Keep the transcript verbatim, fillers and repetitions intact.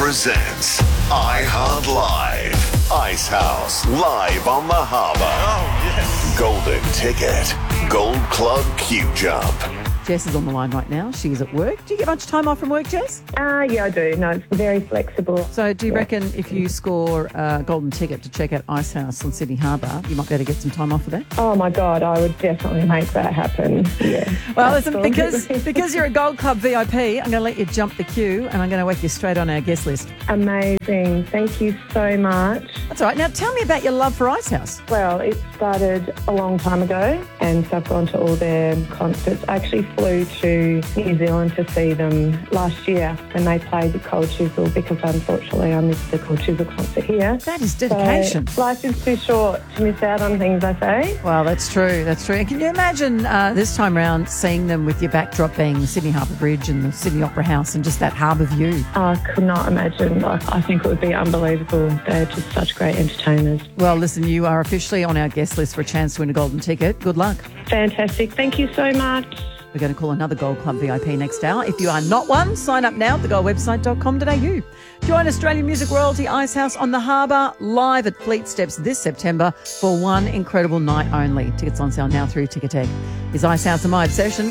presents iHeart Live. Icehouse live on the harbour. Oh, yes. Golden Ticket. Gold Club Q Jump. Jess is on the line right now. She's at work. Do you get much time off from work, Jess? Uh, yeah, I do. No, it's very flexible. So do you Yeah. reckon if you score a golden ticket to check out Icehouse on Sydney Harbour, you might be able to get some time off for that? Oh, my God, I would definitely make that happen. Yeah. Well, listen, Absolutely. because because you're a Gold Club V I P, I'm going to let you jump the queue and I'm going to whack you straight on our guest list. Amazing. Thank you so much. That's all right. Now, tell me about your love for Icehouse. Well, it started a long time ago, and so I've gone to all their concerts. I actually flew to New Zealand to see them last year when they played the Cold Chisel, because unfortunately I missed the Cold Chisel concert here. That is dedication. So life is too short to miss out on things, I say. Well, that's true. That's true. And can you imagine uh, this time round seeing them with your backdrop being Sydney Harbour Bridge and the Sydney Opera House and just that harbour view? I could not imagine. Like, I think it would be unbelievable. They're just such great entertainers. Well, listen, you are officially on our guest list for a chance to win a golden ticket. Good luck. Fantastic. Thank you so much. We're going to call another Gold Club V I P next hour. If you are not one, sign up now at the gold website dot com dot a u. Join Australian music royalty Icehouse on the Harbour live at Fleet Steps this September for one incredible night only. Tickets on sale now through Ticketek. Is Icehouse a My Obsession?